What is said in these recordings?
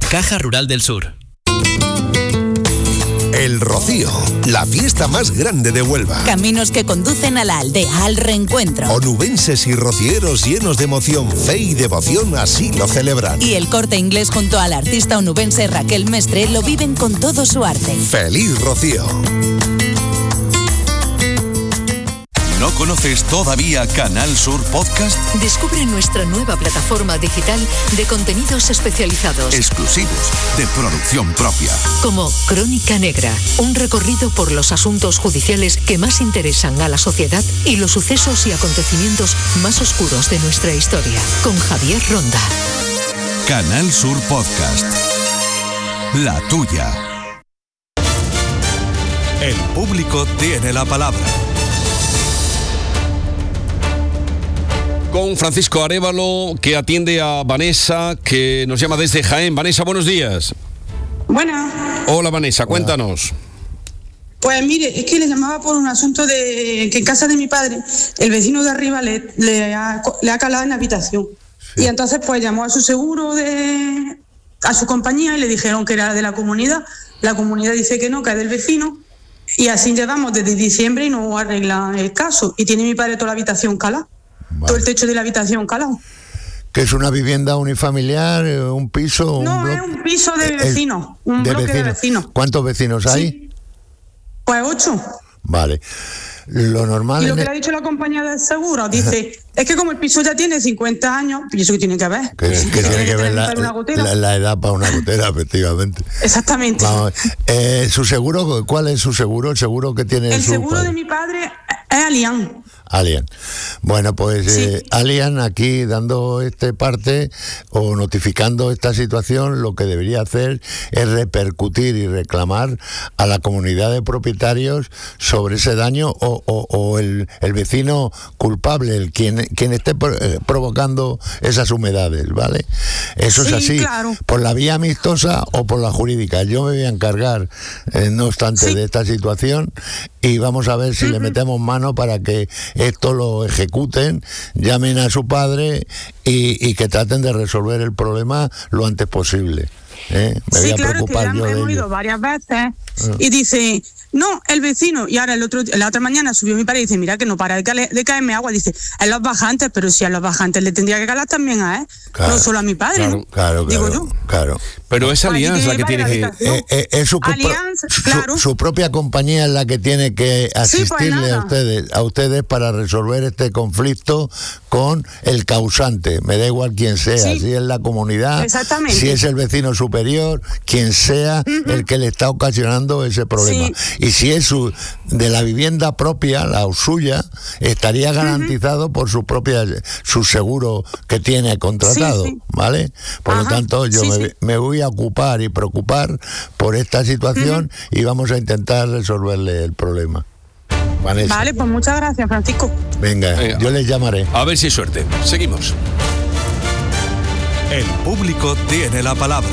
Caja Rural del Sur. El Rocío, la fiesta más grande de Huelva. Caminos que conducen a la aldea, al reencuentro. Onubenses y rocieros llenos de emoción, fe y devoción así lo celebran. Y el Corte Inglés junto a la artista onubense Raquel Mestre lo viven con todo su arte. ¡Feliz Rocío! ¿No conoces todavía Canal Sur Podcast? Descubre nuestra nueva plataforma digital de contenidos especializados. Exclusivos, de producción propia. Como Crónica Negra, un recorrido por los asuntos judiciales que más interesan a la sociedad y los sucesos y acontecimientos más oscuros de nuestra historia. Con Javier Ronda. Canal Sur Podcast. La tuya. El público tiene la palabra. Con Francisco Arévalo, que atiende a Vanessa, que nos llama desde Jaén. Vanessa, buenos días. Buenas. Hola, Vanessa, cuéntanos. Pues mire, es que le llamaba por un asunto de que en casa de mi padre, el vecino de arriba le ha calado en la habitación. Sí. Y entonces pues llamó a su seguro, a su compañía, y le dijeron que era de la comunidad. La comunidad dice que no, que es del vecino. Y así llevamos desde diciembre y no arreglan el caso. Y tiene mi padre toda la habitación calada. Vale. Todo el techo de la habitación calado. ¿Que es una vivienda unifamiliar, un piso? No, es un piso de vecinos, un bloque de vecinos. ¿Cuántos vecinos hay? Sí. Pues 8. Vale. Lo normal. Y lo que le ha dicho la compañía del seguro, dice, es que como el piso ya tiene 50 años, y eso que tiene que ver. Que tiene que ver la edad para una gotera, efectivamente. Exactamente. Vamos, ¿su seguro? ¿Cuál es su seguro? El seguro que tiene el su seguro padre. De mi padre es Allianz. Allianz. Bueno, pues sí. Allianz aquí dando parte o notificando esta situación, lo que debería hacer es repercutir y reclamar a la comunidad de propietarios sobre ese daño o el vecino culpable, quien esté provocando esas humedades, ¿vale? Eso es así, claro. Por la vía amistosa o por la jurídica. Yo me voy a encargar, no obstante, de esta situación, y vamos a ver si le metemos mano para que esto lo ejecuten, llamen a su padre y que traten de resolver el problema lo antes posible. Me voy a preocupar yo de ello. Hemos ido varias veces y dice, no, el vecino, y ahora la otra mañana subió mi padre y dice, mira que no para de caerme agua, dice, en los bajantes, pero si a los bajantes le tendría que calar también a él, claro, no solo a mi padre, ¿no? Claro, digo yo. Claro. Pero es Allianz la que tiene que... Es su propia compañía es la que tiene que asistirle a ustedes para resolver este conflicto con el causante. Me da igual quién sea, si es la comunidad, si es el vecino superior, quien sea el que le está ocasionando ese problema. Y si es de la vivienda propia, la suya, estaría garantizado por su seguro que tiene contratado, ¿vale? Por lo tanto, yo me voy a ocupar y preocupar por esta situación y vamos a intentar resolverle el problema. Vanessa. Vale, pues muchas gracias, Francisco. Venga, yo les llamaré. A ver si hay suerte. Seguimos. El público tiene la palabra.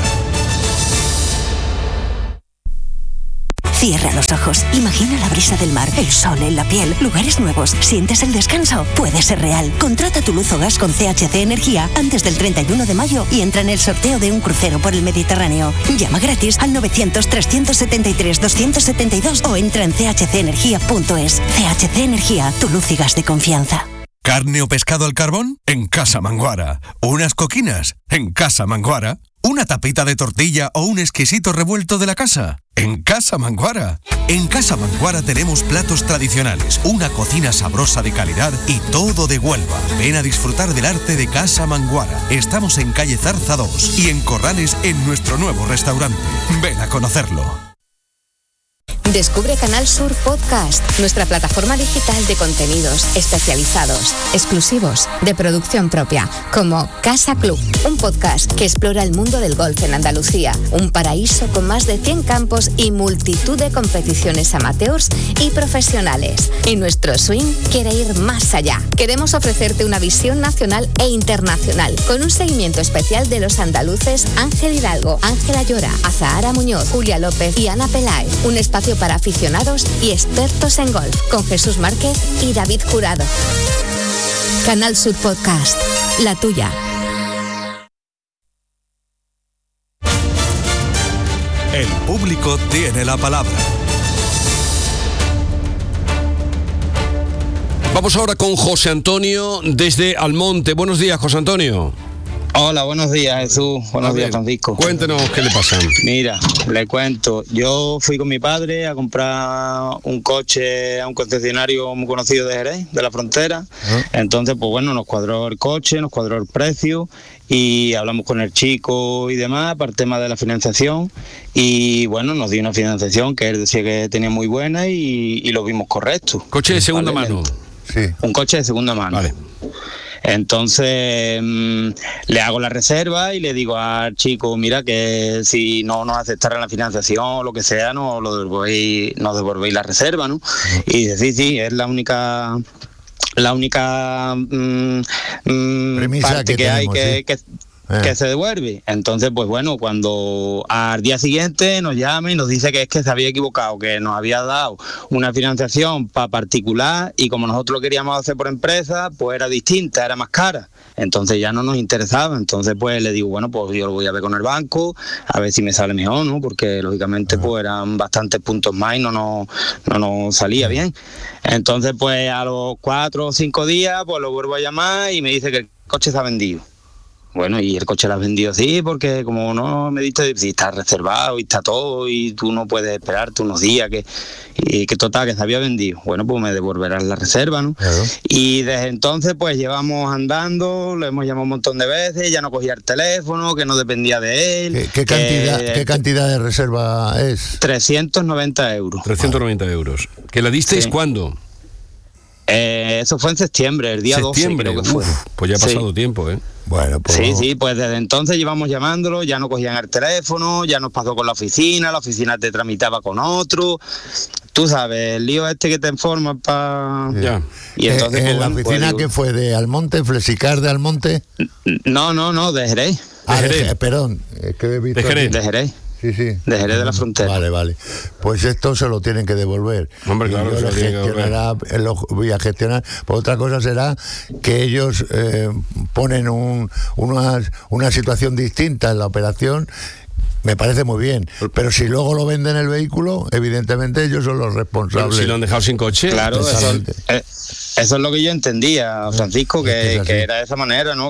Cierra los ojos, imagina la brisa del mar, el sol en la piel, lugares nuevos, sientes el descanso, puede ser real. Contrata tu luz o gas con CHC Energía antes del 31 de mayo y entra en el sorteo de un crucero por el Mediterráneo. Llama gratis al 900-373-272 o entra en chcenergia.es. CHC Energía, tu luz y gas de confianza. ¿Carne o pescado al carbón? En Casa Manguara. ¿Unas coquinas? En Casa Manguara. ¿Una tapita de tortilla o un exquisito revuelto de la casa? En Casa Manguara. En Casa Manguara tenemos platos tradicionales, una cocina sabrosa de calidad y todo de Huelva. Ven a disfrutar del arte de Casa Manguara. Estamos en calle Zarza 2 y en Corrales en nuestro nuevo restaurante. Ven a conocerlo. Descubre Canal Sur Podcast, nuestra plataforma digital de contenidos especializados, exclusivos, de producción propia, como Casa Club, un podcast que explora el mundo del golf en Andalucía, un paraíso con más de 100 campos y multitud de competiciones amateurs y profesionales. Y nuestro swing quiere ir más allá. Queremos ofrecerte una visión nacional e internacional, con un seguimiento especial de los andaluces Ángel Hidalgo, Ángela Llora, Azahara Muñoz, Julia López y Ana Peláez. Un espacio para aficionados y expertos en golf, con Jesús Márquez y David Jurado. Canal Sur Podcast, la tuya. El público tiene la palabra. Vamos ahora con José Antonio desde Almonte. Buenos días, José Antonio. Hola, buenos días, Jesús. Buenos días, Francisco. Cuéntenos qué le pasa. Mira, le cuento. Yo fui con mi padre a comprar un coche a un concesionario muy conocido de Jerez, de la Frontera. Entonces, pues bueno, nos cuadró el coche, nos cuadró el precio y hablamos con el chico y demás para el tema de la financiación. Y bueno, nos dio una financiación que él decía que tenía muy buena y lo vimos correcto. ¿Coche de segunda mano? Sí. Un coche de segunda mano. Vale. Entonces le hago la reserva y le digo al chico, mira, que si no nos aceptaran la financiación o lo que sea, nos devolvéis la reserva, ¿no? Y dice, sí, es la única parte que hay que se devuelve. Entonces, pues bueno, cuando al día siguiente nos llama y nos dice que es que se había equivocado, que nos había dado una financiación para particular y como nosotros lo queríamos hacer por empresa, pues era distinta, era más cara. Entonces ya no nos interesaba. Entonces pues le digo, bueno, pues yo lo voy a ver con el banco, a ver si me sale mejor, ¿no? Porque lógicamente pues eran bastantes puntos más y no nos salía bien. Entonces pues a los 4 o 5 días pues lo vuelvo a llamar y me dice que el coche está vendido. Bueno, y el coche lo has vendido así porque como no me diste, si está reservado y está todo y tú no puedes esperarte unos días que total, que se había vendido. Bueno, pues me devolverán la reserva, ¿no? Claro. Y desde entonces pues llevamos andando, lo hemos llamado un montón de veces, ya no cogía el teléfono, que no dependía de él. ¿Qué cantidad de reserva es? 390 euros. 390 euros. ¿Que la disteis cuándo? Eso fue en septiembre, el día 12 creo que fue. Pues ya ha pasado tiempo, ¿eh? Bueno, pues... Sí, pues desde entonces llevamos llamándolo, ya no cogían el teléfono, ya nos pasó con la oficina te tramitaba con otro. Tú sabes, el lío este que te informa para... Ya. Y entonces, ¿en la oficina que fue de Almonte, Flexicar de Almonte? No, de Jerez. Perdón, es que he visto... De Jerez. Sí. De Jerez de la Frontera. Vale. Pues esto se lo tienen que devolver. Hombre, claro, yo lo voy a gestionar. Pues otra cosa será que ellos ponen una situación distinta en la operación. Me parece muy bien, pero si luego lo venden el vehículo, evidentemente ellos son los responsables. Pero si lo han dejado sin coche. Claro, eso es lo que yo entendía, Francisco, que era de esa manera, ¿no?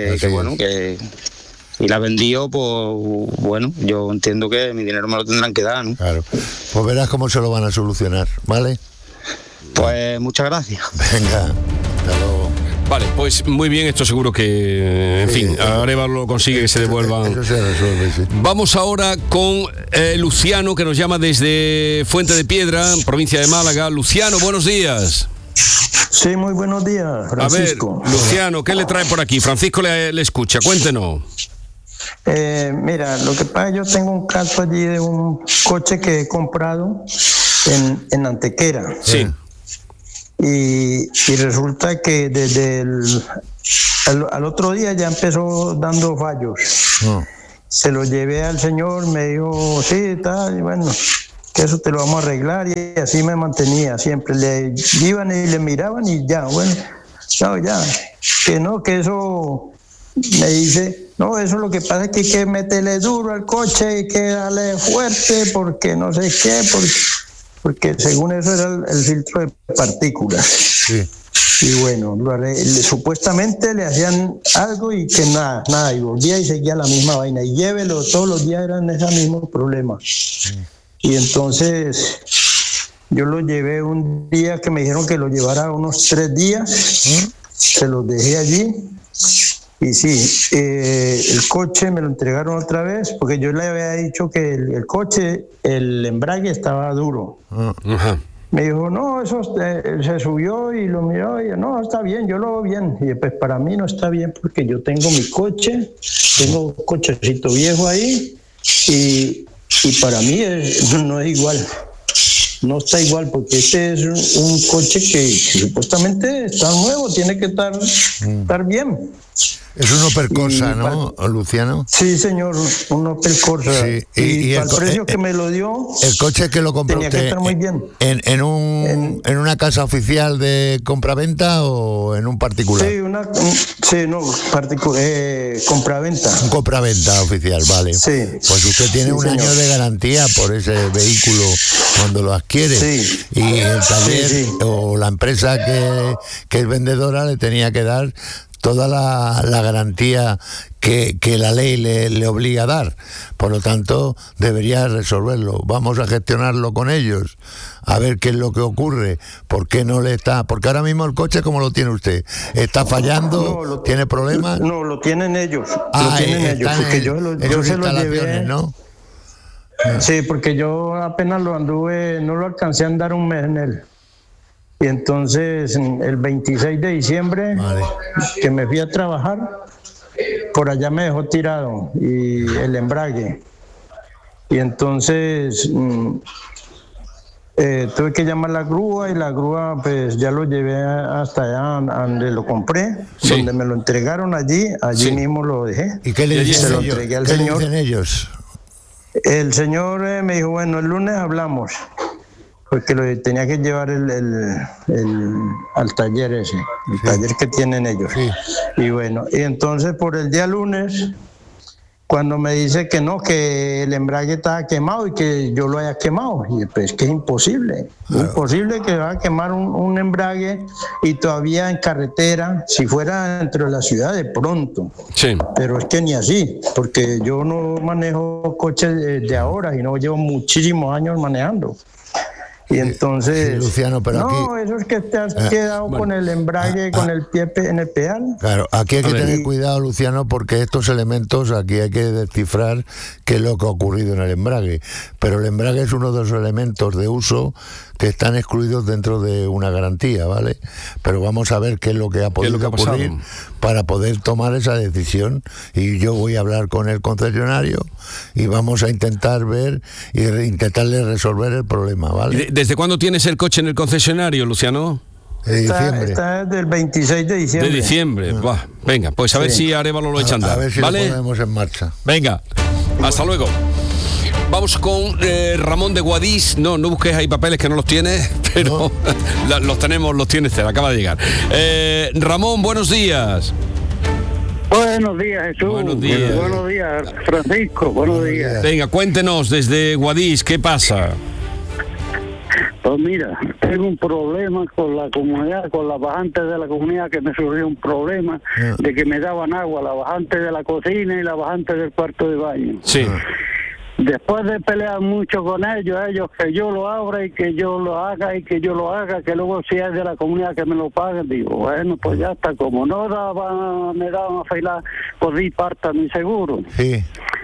Y la vendió, pues bueno, yo entiendo que mi dinero me lo tendrán que dar, ¿no? Claro, pues verás cómo se lo van a solucionar, ¿vale? Pues muchas gracias. Venga, hasta luego. Vale, pues muy bien, esto seguro que, en fin, Areva lo consigue que se devuelvan. Eso se resuelve, sí. Vamos ahora con Luciano, que nos llama desde Fuente de Piedra, provincia de Málaga. Luciano, buenos días. Sí, muy buenos días, Francisco. A ver, Luciano, ¿qué le trae por aquí? Francisco le escucha, cuéntenos. Mira, lo que pasa, yo tengo un caso allí de un coche que he comprado en Antequera. Sí. Y resulta que desde al otro día ya empezó dando fallos. Se lo llevé al señor, me dijo, sí, tal, y bueno, que eso te lo vamos a arreglar, y así me mantenía siempre. Le iban y le miraban y ya, bueno, no, ya, que eso... Me dice, no, eso lo que pasa es que hay que meterle duro al coche, hay que darle fuerte, porque no sé qué, porque según eso era el filtro de partículas. Sí. Y bueno, supuestamente le hacían algo y que nada, y volvía y seguía la misma vaina. Y llévelo, todos los días eran esos mismos problemas. Y entonces yo lo llevé un día que me dijeron que lo llevara unos 3 días, se los dejé allí. Y sí, el coche me lo entregaron otra vez, porque yo le había dicho que el coche, el embrague estaba duro. Me dijo, no, eso se subió y lo miró y yo, no, está bien, yo lo veo bien. Y pues para mí no está bien porque yo tengo mi coche, tengo un cochecito viejo ahí y para mí no es igual. No está igual porque este es un coche que supuestamente está nuevo, tiene que estar bien. Es un Opel Corsa, ¿no, Luciano? Sí, señor, un Opel Corsa. Sí. Y al precio que me lo dio... El coche que lo compró tenía que estar muy bien. ¿En una casa oficial de compraventa o en un particular? Compraventa. Un compraventa oficial, vale. Sí. Pues usted tiene un año de garantía por ese vehículo cuando lo adquiere. Sí. Y el taller o la empresa que es vendedora le tenía que dar toda la garantía que la ley le obliga a dar. Por lo tanto, debería resolverlo. Vamos a gestionarlo con ellos, a ver qué es lo que ocurre. ¿Por qué no le está? Porque ahora mismo el coche, ¿cómo lo tiene usted? ¿Está fallando? ¿Tiene problemas? No, lo tienen ellos. Porque yo se lo llevé, ¿no? Sí, porque yo apenas lo anduve, no lo alcancé a andar un mes en él. Y entonces el 26 de diciembre, que me fui a trabajar, por allá me dejó tirado y el embrague. Y entonces tuve que llamar a la grúa, y la grúa pues ya lo llevé hasta allá donde lo compré, donde me lo entregaron allí mismo lo dejé. ¿Y qué le dicen lo entregué al señor. ¿Qué le dicen ellos? El señor me dijo, bueno, el lunes hablamos. Porque lo tenía que llevar al taller ese, taller que tienen ellos. Sí. Y bueno, y entonces por el día lunes, cuando me dice que no, que el embrague estaba quemado y que yo lo haya quemado, y pues que es imposible. Claro. Imposible que va a quemar un embrague y todavía en carretera, si fuera dentro de la ciudad de pronto. Sí. Pero es que ni así, porque yo no manejo coches de ahora y no llevo muchísimos años manejando. Y entonces, sí, Luciano, pero no, eso es que te has quedado con el embrague, con el pie en el pedal. Claro, aquí hay que tener cuidado, Luciano, porque estos elementos, aquí hay que descifrar qué es lo que ha ocurrido en el embrague. Pero el embrague es uno de los elementos de uso que están excluidos dentro de una garantía, ¿vale? Pero vamos a ver qué es lo que ha podido ocurrir para poder tomar esa decisión. Y yo voy a hablar con el concesionario y vamos a intentar ver y intentarle resolver el problema, ¿vale? ¿Desde cuándo tienes el coche en el concesionario, Luciano? De diciembre. Está desde el 26 de diciembre. De diciembre. Buah, venga, pues a ver si Arévalo lo echa a andar. A ver si ¿vale? lo ponemos en marcha. Venga, hasta luego. Vamos con Ramón de Guadix. No busques ahí papeles que no los tienes, pero no. los tienes, te acaba de llegar. Ramón, buenos días. Buenos días, Jesús. Buenos días. Buenos días, Francisco. Buenos días. Venga, cuéntenos desde Guadix, ¿qué pasa? Pues mira, tengo un problema con la comunidad, con las bajantes de la comunidad, que me surgió un problema de que me daban agua, la bajante de la cocina y la bajante del cuarto de baño. Sí. Después de pelear mucho con ellos que yo lo abra y que yo lo haga que luego si es de la comunidad que me lo paguen, digo, bueno, pues ya está, como no me daban a filar, pues di parte a mi seguro. Sí.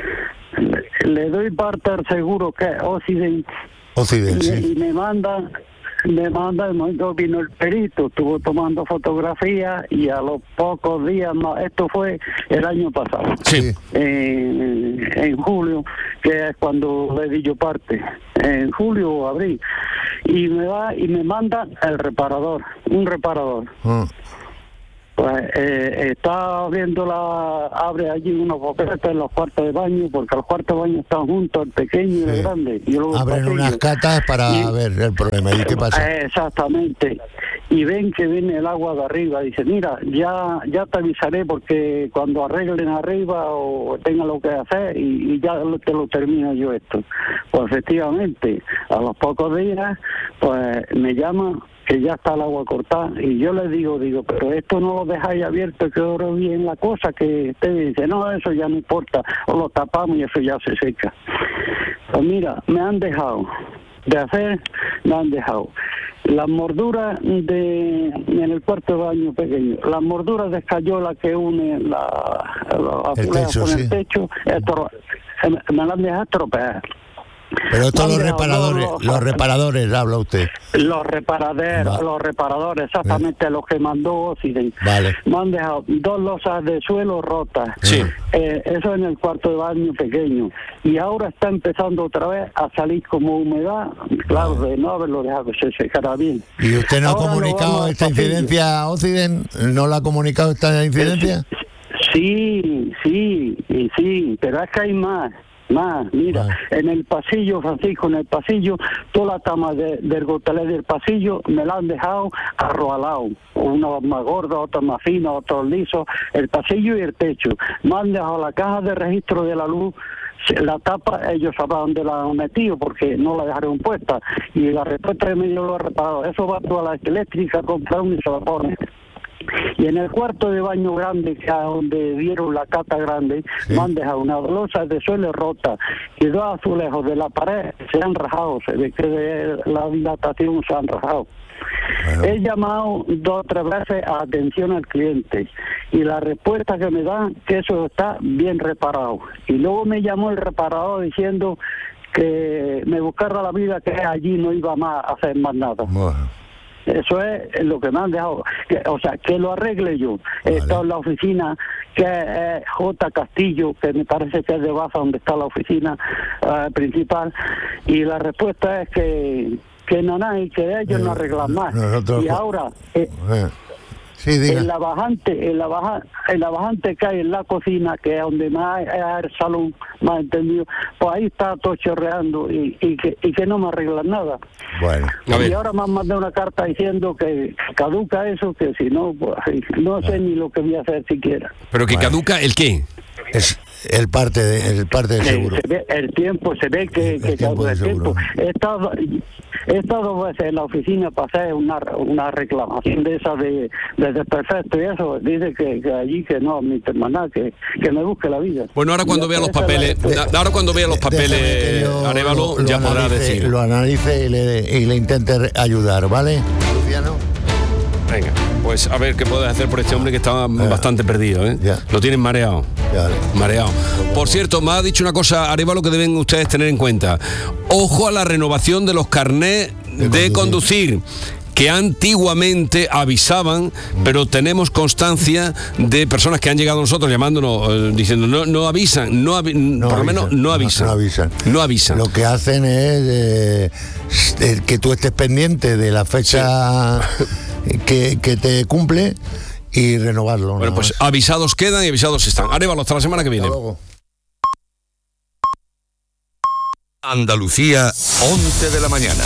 Le doy parte al seguro que es Occidente, y me mandan, el momento vino el perito, estuvo tomando fotografías y a los pocos días, esto fue el año pasado, en julio, que es cuando le di yo parte, en julio o abril, y me manda un reparador. Pues está abre allí unos boquetes en los cuartos de baño, porque los cuartos de baño están juntos, el pequeño y el grande. Y abren unas catas para ver el problema. ¿Y qué pasa? Exactamente. Y ven que viene el agua de arriba. Dice, mira, ya te avisaré porque cuando arreglen arriba o tengan lo que hacer y ya te lo termino yo esto. Pues efectivamente, a los pocos días, pues me llama que ya está el agua cortada, y yo le digo, pero esto no lo dejáis abierto, que ahora bien la cosa, que usted dice, no, eso ya no importa, o lo tapamos y eso ya se seca. Pues mira, me han dejado las morduras en el cuarto de baño pequeño, las morduras de escayola que une el techo, esto me las han dejado estropear. Pero estos los reparadores, habla usted. Los reparadores, exactamente, los que mandó Occidente. Vale. Me han dejado 2 losas de suelo rotas. Sí. Eso en el cuarto de baño pequeño. Y ahora está empezando otra vez a salir como humedad, claro, de no haberlo dejado que se secara bien. ¿Y usted no ha comunicado esta incidencia a Occidente? ¿No la ha comunicado esta incidencia? Sí, pero es que hay más, mira, en el pasillo, Francisco, toda la cama del gotelé del pasillo me la han dejado arroalado, una más gorda, otra más fina, otro liso, el pasillo y el techo. Me han dejado la caja de registro de la luz, la tapa, ellos sabrán dónde la han metido porque no la dejaron puesta, y la respuesta de medio lo ha reparado. Eso va toda la eléctrica, comprar un y se la pone. Y en el cuarto de baño grande, que es donde dieron la cata grande, me han dejado una losa de suelo rota y 2 azulejos de la pared se han rajado, se ve que de la dilatación se han rajado. Bueno. He llamado 2 o 3 veces a atención al cliente y la respuesta que me dan que eso está bien reparado. Y luego me llamó el reparador diciendo que me buscara la vida, que allí no iba más a hacer más nada. Bueno. Eso es lo que me han dejado, o sea, que lo arregle yo. Vale. He estado en la oficina, que es J. Castillo, que me parece que es de Baza, donde está la oficina principal, y la respuesta es que no hay, que ellos no arreglan más. Y ahora... Sí, en la bajante que hay en la cocina, que es donde más es el salón, más entendido, pues ahí está todo chorreando y que no me arreglan nada. Bueno, y ahora me han mandado una carta diciendo que caduca eso, que si no, pues no sé ni lo que voy a hacer siquiera. ¿Pero que caduca el qué? Es el parte del seguro. El tiempo, se ve que caduca el tiempo. He estado 2 veces en la oficina para hacer una reclamación de esa de desperfecto y eso. Dice que allí que no admiten más nada, que me busque la vida. Bueno, ahora cuando vea los papeles, Arévalo, ya podrá decir. Lo analice y le intente ayudar, ¿vale, Luciano? Venga, pues a ver qué puedes hacer por este hombre que estaba bastante perdido, ¿eh? Lo tienen mareado. Mareado. Por cierto, me ha dicho una cosa, Arévalo, que deben ustedes tener en cuenta. Ojo a la renovación de los carnés de conducir, que antiguamente avisaban, pero tenemos constancia de personas que han llegado a nosotros llamándonos, diciendo no avisan. Lo que hacen es que tú estés pendiente de la fecha que te cumple y renovarlo. Bueno, pues avisados quedan y avisados están. Arévalo, hasta la semana que viene. Hasta luego. Andalucía, 11 de la mañana.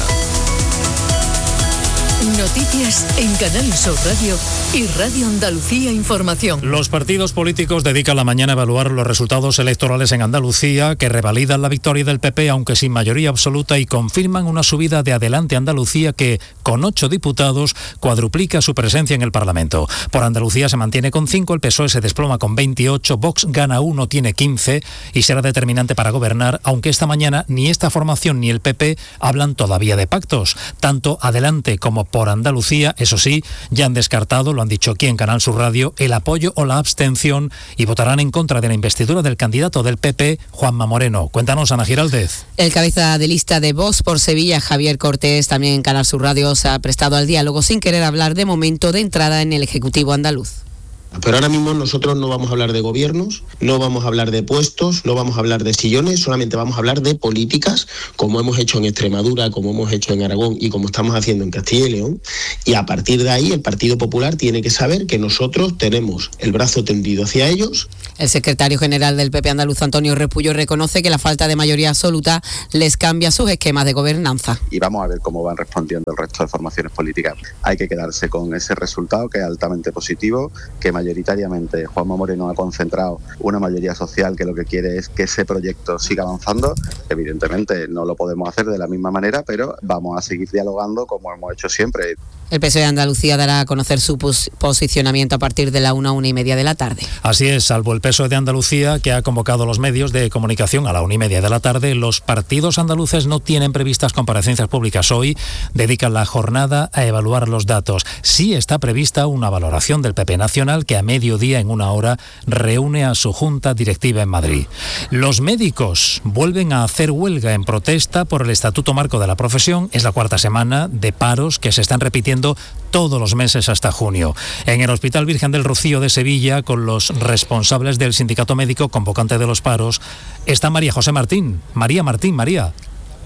Noticias en Canal Sur Radio y Radio Andalucía Información. Los partidos políticos dedican la mañana a evaluar los resultados electorales en Andalucía, que revalidan la victoria del PP, aunque sin mayoría absoluta, y confirman una subida de Adelante Andalucía que, con 8 diputados, cuadruplica su presencia en el Parlamento. Por Andalucía se mantiene con 5, el PSOE se desploma con 28, Vox gana 1, tiene 15 y será determinante para gobernar, aunque esta mañana ni esta formación ni el PP hablan todavía de pactos. Tanto Adelante como Por Andalucía, eso sí, ya han descartado, lo han dicho aquí en Canal Sur Radio, el apoyo o la abstención y votarán en contra de la investidura del candidato del PP, Juanma Moreno. Cuéntanos, Ana Giraldez. El cabeza de lista de Vox por Sevilla, Javier Cortés, también en Canal Sur Radio, se ha prestado al diálogo sin querer hablar de momento de entrada en el Ejecutivo andaluz. Pero ahora mismo nosotros no vamos a hablar de gobiernos, no vamos a hablar de puestos, no vamos a hablar de sillones, solamente vamos a hablar de políticas, como hemos hecho en Extremadura, como hemos hecho en Aragón y como estamos haciendo en Castilla y León. Y a partir de ahí el Partido Popular tiene que saber que nosotros tenemos el brazo tendido hacia ellos. El secretario general del PP andaluz, Antonio Repullo, reconoce que la falta de mayoría absoluta les cambia sus esquemas de gobernanza. Y vamos a ver cómo van respondiendo el resto de formaciones políticas. Hay que quedarse con ese resultado, que es altamente positivo, que mayoritariamente Juanma Moreno ha concentrado una mayoría social que lo que quiere es que ese proyecto siga avanzando. Evidentemente no lo podemos hacer de la misma manera, pero vamos a seguir dialogando como hemos hecho siempre. El PSOE de Andalucía dará a conocer su posicionamiento a partir de la 1:30 de la tarde. Así es, salvo el PSOE de Andalucía, que ha convocado a los medios de comunicación a la 1:30 de la tarde, los partidos andaluces no tienen previstas comparecencias públicas hoy, dedican la jornada a evaluar los datos. Sí está prevista una valoración del PP Nacional, que a mediodía, en 1 hora, reúne a su junta directiva en Madrid. Los médicos vuelven a hacer huelga en protesta por el Estatuto Marco de la Profesión. Es la 4ª semana de paros que se están repitiendo todos los meses hasta junio. En el Hospital Virgen del Rocío de Sevilla, con los responsables del sindicato médico convocante de los paros, está María José Martín. María.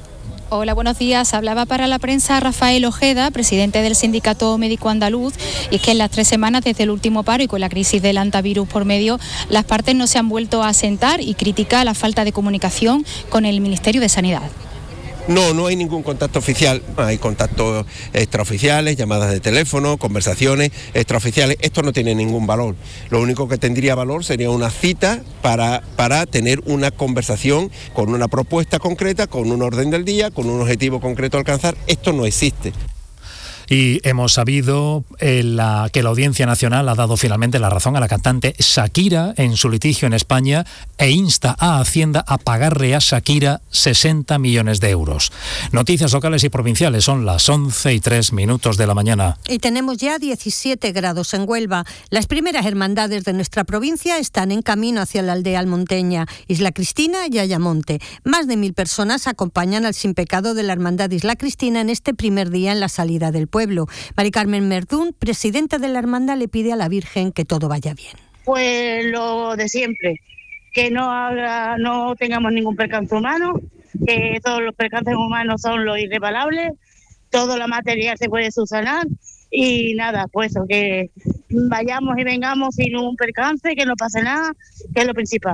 Hola, buenos días. Hablaba para la prensa Rafael Ojeda, presidente del Sindicato Médico Andaluz, y es que en las 3 semanas desde el último paro y con la crisis del antivirus por medio, las partes no se han vuelto a sentar y critica la falta de comunicación con el Ministerio de Sanidad. No hay ningún contacto oficial, hay contactos extraoficiales, llamadas de teléfono, conversaciones extraoficiales, esto no tiene ningún valor. Lo único que tendría valor sería una cita para tener una conversación con una propuesta concreta, con un orden del día, con un objetivo concreto a alcanzar. Esto no existe. Y hemos sabido que la Audiencia Nacional ha dado finalmente la razón a la cantante Shakira en su litigio en España e insta a Hacienda a pagarle a Shakira 60 millones de euros. Noticias locales y provinciales, son las 11:03 de la mañana. Y tenemos ya 17 grados en Huelva. Las primeras hermandades de nuestra provincia están en camino hacia la aldea almonteña, Isla Cristina y Ayamonte. Más de 1000 personas acompañan al Sin Pecado de la Hermandad Isla Cristina en este primer día en la salida del pueblo. Mari Carmen Merdún, presidenta de la hermandad, le pide a la Virgen que todo vaya bien. Pues lo de siempre, que no tengamos ningún percance humano, que todos los percances humanos son los irreparables, todo lo material se puede subsanar y nada, pues eso, que vayamos y vengamos sin un percance, que no pase nada, que es lo principal.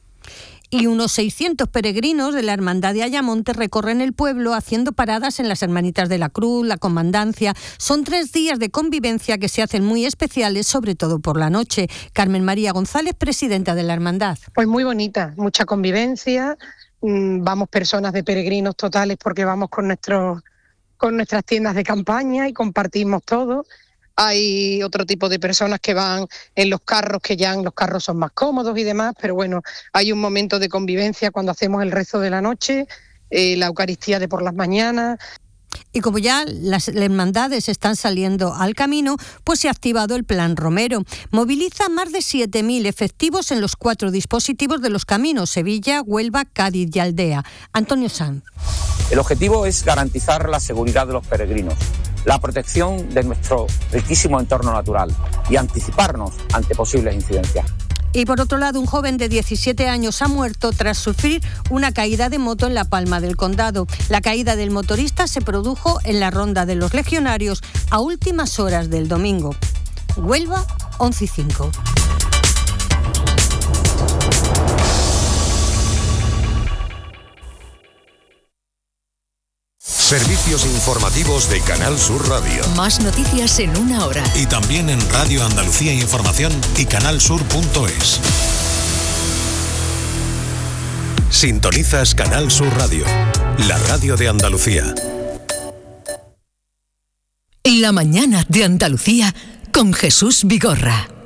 Y unos 600 peregrinos de la Hermandad de Ayamonte recorren el pueblo haciendo paradas en las Hermanitas de la Cruz, la Comandancia. Son 3 días de convivencia que se hacen muy especiales, sobre todo por la noche. Carmen María González, presidenta de la Hermandad. Pues muy bonita, mucha convivencia. Vamos personas de peregrinos totales porque vamos con nuestras tiendas de campaña y compartimos todo. Hay otro tipo de personas que van en los carros, que ya los carros son más cómodos y demás, pero bueno, hay un momento de convivencia cuando hacemos el rezo de la noche, la Eucaristía de por las mañanas. Y como ya las hermandades están saliendo al camino, pues se ha activado el Plan Romero. Moviliza más de 7.000 efectivos en los 4 dispositivos de los caminos: Sevilla, Huelva, Cádiz y Aldea. Antonio Sanz. El objetivo es garantizar la seguridad de los peregrinos, la protección de nuestro riquísimo entorno natural y anticiparnos ante posibles incidencias. Y por otro lado, un joven de 17 años ha muerto tras sufrir una caída de moto en La Palma del Condado. La caída del motorista se produjo en la Ronda de los Legionarios a últimas horas del domingo. Huelva, 11:05. Servicios informativos de Canal Sur Radio. Más noticias en 1 hora. Y también en Radio Andalucía Información y canalsur.es. Sintonizas Canal Sur Radio, la radio de Andalucía. La mañana de Andalucía con Jesús Vigorra.